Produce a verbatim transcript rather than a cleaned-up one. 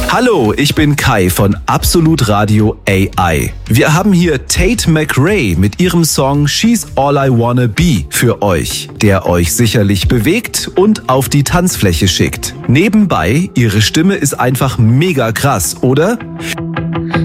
Hallo, ich bin Kai von Absolut Radio A I. Wir haben hier Tate McRae mit ihrem Song She's All I Wanna Be für euch, der euch sicherlich bewegt und auf die Tanzfläche schickt. Nebenbei, ihre Stimme ist einfach mega krass, oder?